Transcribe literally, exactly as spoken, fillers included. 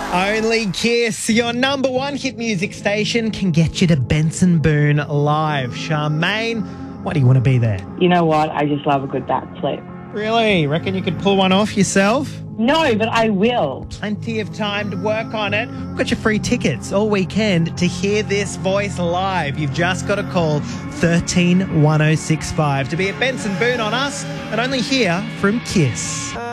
Only Kiss, your number one hit music station, can get you to Benson Boone live. Charmaine, why do you want to be there? You know what? I just love a good backflip. Really? Reckon you could pull one off yourself? No, but I will. Plenty of time to work on it. We've got your free tickets all weekend to hear this voice live. You've just got to call thirteen one oh six five to be at Benson Boone on us and only hear from Kiss.